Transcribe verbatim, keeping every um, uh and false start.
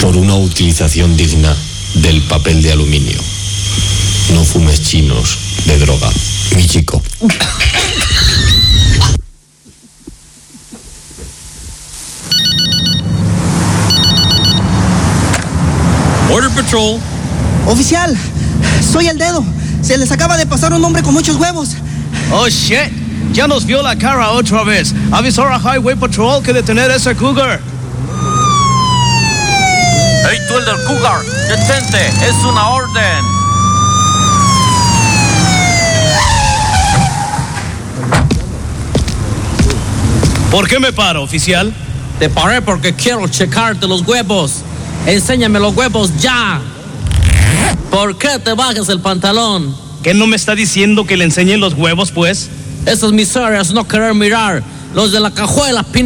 por una utilización digna del papel de aluminio. No fumes chinos de droga, mi chico. Border Patrol. Oficial, soy el dedo. Se les acaba de pasar un hombre con muchos huevos. Oh, shit. Ya nos vio la cara otra vez. Avisó a Highway Patrol que detener a ese cougar. Hey, tú el del cougar, detente, es una orden. ¿Por qué me paro, oficial? Te paré porque quiero checarte los huevos. Enséñame los huevos ya. ¿Por qué te bajas el pantalón? ¿Qué no me está diciendo que le enseñen los huevos, pues? Esas miserias no querer mirar. Los de la cajuela, pin